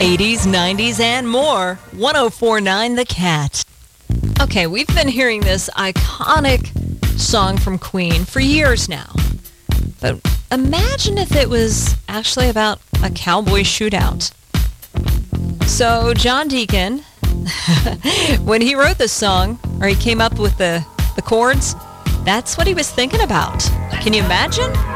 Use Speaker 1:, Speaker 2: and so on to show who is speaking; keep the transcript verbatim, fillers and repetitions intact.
Speaker 1: eighties, nineties, and more. one oh four point nine The Cat. Okay, we've been hearing this iconic song from Queen for years now. But imagine if it was actually about a cowboy shootout. So John Deacon, when he wrote this song, or he came up with the, the chords, that's what he was thinking about. Can you imagine?